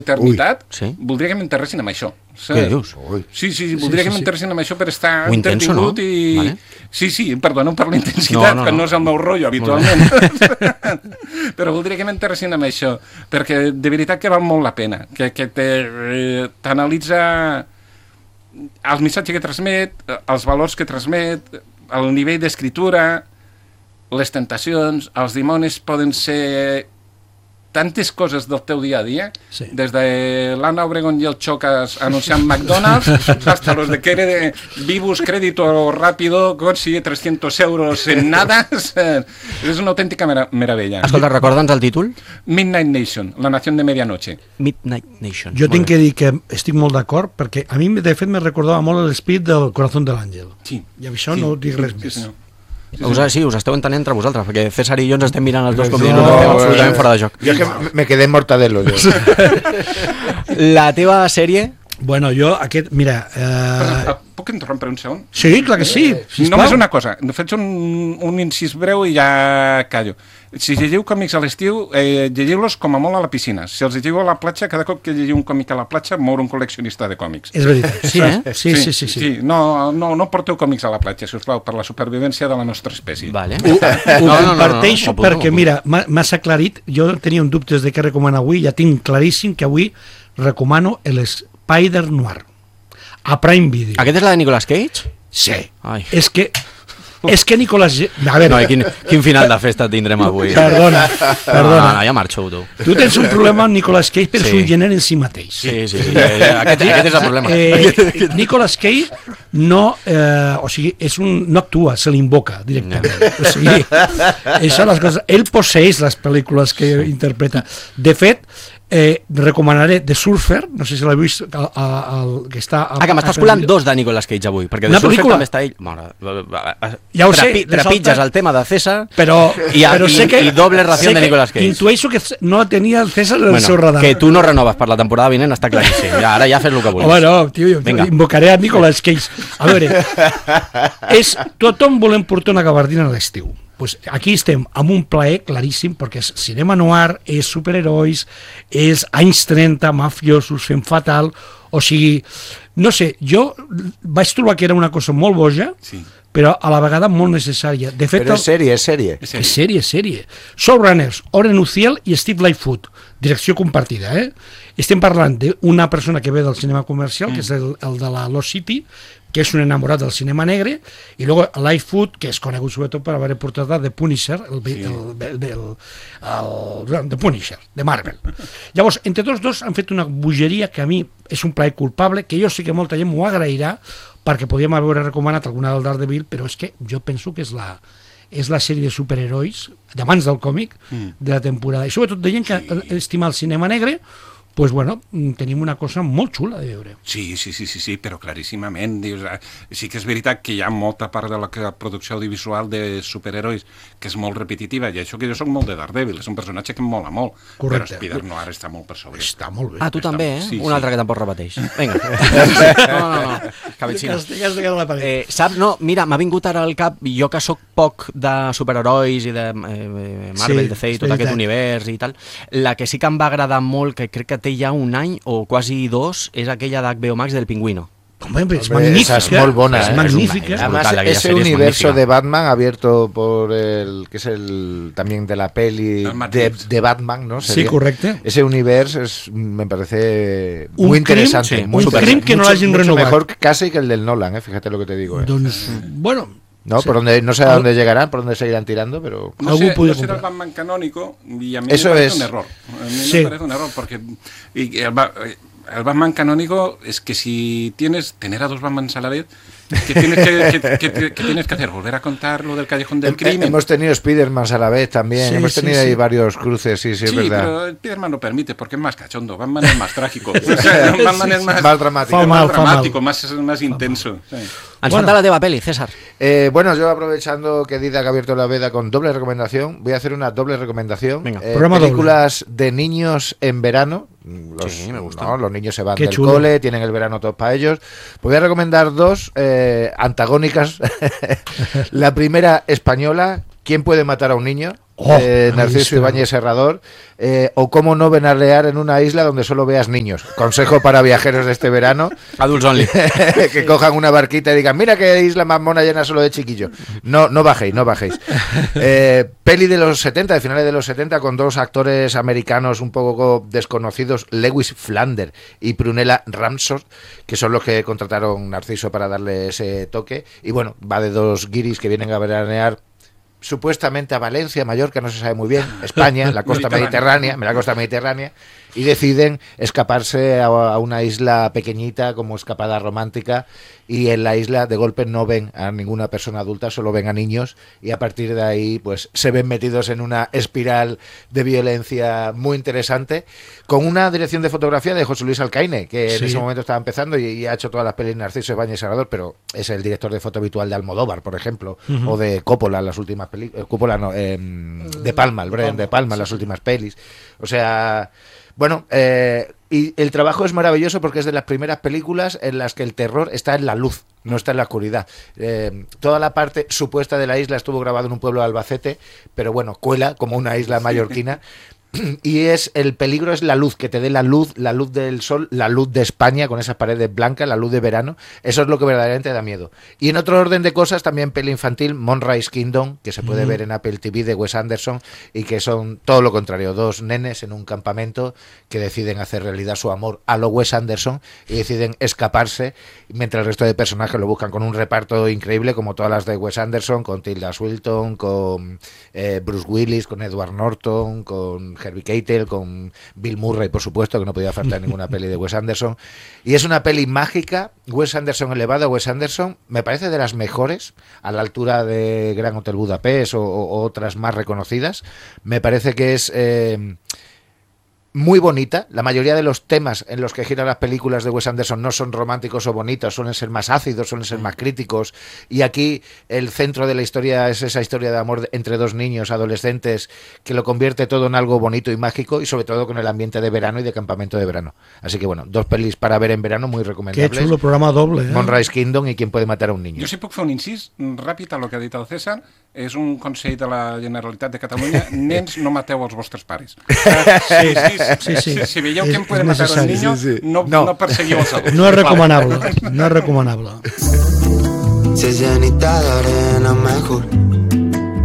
eternitat, sí? voldria que m'enterressin amb això. Què dius? Sí, voldria que m'enterressin amb això per estar intenso, entretingut no? i... Vale. Sí, perdona per la intensitat, que no és el meu rotllo habitualment. Però voldria que m'enterressin amb això, perquè de veritat que val molt la pena, que t'analitza el missatge que transmet, els valors que transmet, el nivell d'escritura, les tentacions, els dimonis poden ser tantes coses del teu dia a dia, des de l'Anna Obregón i el Chocas anunciant McDonald's hasta los de Quere Vivus Crédito Rápido consigue 300 euros en nada. És una autèntica meravella. Escolta, recorda'ns el títol? Midnight Nation, la nació de medianoche. Midnight Nation. Jo tinc que dir que estic molt d'acord, perquè a mi, de fet, me recordava molt l'espírit del Corazón de l'Àngel. Sí. I amb això no dic res més. Sí, us esteu entenent entre vosaltres, perquè César i jo ens estem mirant els dos com dient absolutament fora de joc. Jo que me quedé en Mortadelo. La teva sèrie? Bueno, jo aquest, mira... Puc interrompre un segon? Sí, clar que sí. Només una cosa, faig un incís breu i ja callo. Si llegiu còmics a l'estiu, llegiu-los com a molt a la piscina. Si els llegiu a la platja, cada cop que llegiu un còmic a la platja, mor un col·leccionista de còmics. És veritat. Sí, eh? Sí. No porteu còmics a la platja, si us plau, per la supervivència de la nostra espècie. Vale. Ho comparteixo perquè, mira, m'has aclarit, jo tenia un dubtes de què recomanar avui, ja tinc claríssim que avui recomano l'Spider Noir a Prime Video. Aquest és la de Nicolas Cage? Sí. Ai. És que Nicolas... A veure... No, quin final de festa tindrem avui? Perdona. No, ja marxo, tu. Tu tens un problema amb Nicolas Cage, però és un gènere en si mateix. Sí. Aquest és el problema. Nicolas Cage no... o sigui, no actua, se l'invoca directament. O sigui, això les coses... Ell posseix les pel·lícules que interpreta. De fet, recomanaré The Surfer, no sé si l'heu vist, que està... Que m'estàs colant dos de Nicolas Cage avui, perquè The Surfer també està ell... Ja ho sé, trepitges el tema de César i doble ració de Nicolas Cage. Intueixo que no tenia el César en el seu radar. Que tu no renoves per la temporada vinent està claríssim. Ara ja fes el que vulguis. Home, no, tio, invocaré a Nicolas Cage. A veure, tothom volem portar una gabardina a l'estiu. Pues aquí estem amb un plaer claríssim, perquè és cinema noir, és superherois, és anys 30, mafiosos fent fatal, o sigui, no sé, jo vaig trobar que era una cosa molt boja, però a la vegada molt necessària. De fet, però és sèrie. És sèrie. Showrunners, Oren Uziel i Steve Lightfoot, direcció compartida, Estem parlant d'una persona que ve del cinema comercial, que és el de la Lost City, que és un enamorat del cinema negre, i luego Lightfoot, que és conegut sobretot per haver portat The Punisher, The Punisher, de Marvel. Llavors, entre tots dos han fet una bogeria que a mi és un plaer culpable, que jo sé que molta gent m'ho agrairà, perquè podíem haver recomanat alguna del Daredevil, però és que jo penso que és la sèrie de superherois, d'abans del còmic, de la temporada. I sobretot de gent que estima el cinema negre, pues bueno, tenim una cosa molt xula de veure. Sí, però claríssimament. Dius, sí que és veritat que hi ha molta part de la producció audiovisual de superherois que és molt repetitiva, i això que jo soc molt de Daredevil, és un personatge que em mola molt. Correcte. Però Spider-Noir està molt per sobre. Està molt bé. Ah, tu també, eh? Un altre que tampoc repeteix. Vinga. No. Cabecina. Saps, no, mira, m'ha vingut ara al cap, jo que sóc poc de superherois i de Marvel, DC i tot aquest univers i tal, la que sí que em va agradar molt, que crec que té ja un any o quasi dos, és aquella d'HBO Max del Pingüino. Hombre, es magnífica. Esa es muy buena. Es magnífica. Además, ese universo de Batman abierto por el que es el también de la peli de Batman, ¿no? Sí, correcte. Ese universo me parece muy interesante. Un crim que no l'hagin renovat. Mejor casi que el del Nolan, fíjate lo que te digo. Doncs, bueno... No, por donde, no sé a dónde llegarán, por dónde seguirán tirando, pero... No sé, será el Batman canónico y a mí me parece un error. A mí me parece un error porque el Batman canónico es que si tener a dos Batmans a la vez, ¿qué tienes que hacer? ¿Volver a contar lo del Callejón del Crimen? Hemos tenido Spider-Man a la vez también, sí, hemos tenido ahí varios cruces, sí, es verdad. Sí, pero Spider-Man lo permite porque es más cachondo, Batman es más trágico, Batman es más dramático, más intenso. Sí. Ens falta la teva peli, César. Bueno, yo aprovechando que Didac ha abierto la veda con doble recomendación, voy a hacer una doble recomendación. Venga, películas de niños en verano. Sí, me gusta. ¿no? Los niños se van del cole, tienen el verano todo para ellos. Voy a recomendar dos antagónicas. La primera, española, ¿Quién puede matar a un niño? Narciso Ibáñez Serrador, o cómo no veranear en una isla donde solo veas niños. Consejo para viajeros de este verano. Adults only. Que cojan una barquita y digan, mira qué isla más mona llena solo de chiquillos. No bajéis. Peli de los 70, de finales de los 70, con dos actores americanos un poco desconocidos, Lewis Flander y Prunella Ramsor, que son los que contrataron Narciso para darle ese toque. Y bueno, va de dos guiris que vienen a veranear supuestamente a Valencia, Mallorca, no se sabe muy bien, España, la costa mediterránea, y deciden escaparse a una isla pequeñita como escapada romántica, y en la isla de golpe no ven a ninguna persona adulta, solo ven a niños, y a partir de ahí pues se ven metidos en una espiral de violencia muy interesante, con una dirección de fotografía de José Luis Alcaine, que en ese momento estaba empezando y ha hecho todas las pelis Narciso Ibáñez Serrador, pero es el director de foto habitual de Almodóvar, por ejemplo, o de Coppola, las últimas películas, de Palma, el Brian De Palma, las últimas pelis, o sea... Bueno, y el trabajo es maravilloso porque es de las primeras películas en las que el terror está en la luz, no está en la oscuridad. Toda la parte supuesta de la isla estuvo grabado en un pueblo de Albacete, pero bueno, cuela como una isla mallorquina. Y el peligro es la luz, que te dé la luz del sol, la luz de España con esas paredes blancas, la luz de verano. Eso es lo que verdaderamente da miedo. Y en otro orden de cosas, también peli infantil, Moonrise Kingdom, que se puede ver en Apple TV, de Wes Anderson, y que son todo lo contrario, dos nenes en un campamento que deciden hacer realidad su amor a lo Wes Anderson y deciden escaparse, mientras el resto de personajes lo buscan, con un reparto increíble como todas las de Wes Anderson, con Tilda Swinton, con Bruce Willis, con Edward Norton, con Harvey Keitel, con Bill Murray, por supuesto, que no podía faltar ninguna peli de Wes Anderson. Y es una peli mágica, Wes Anderson elevado. Wes Anderson me parece de las mejores, a la altura de Gran Hotel Budapest o otras más reconocidas. Me parece que es... muy bonita. La mayoría de los temas en los que giran las películas de Wes Anderson no son románticos o bonitos, suelen ser más ácidos, suelen ser más críticos, y aquí el centro de la historia es esa historia de amor entre dos niños adolescentes que lo convierte todo en algo bonito y mágico, y sobre todo con el ambiente de verano y de campamento de verano. Así que bueno, dos pelis para ver en verano muy recomendables. Qué chulo, programa doble. Moonrise Kingdom y Quién puede matar a un niño. Jo si puc fer un incís ràpid a lo que ha dit el César, és un consell de la Generalitat de Catalunya: nens, no mateu els vostres pares. Si veieu Quién puede matar a un niño, no perseguiu els adults. No és recomanable, no és recomanable. Si es llenita de arena mejor.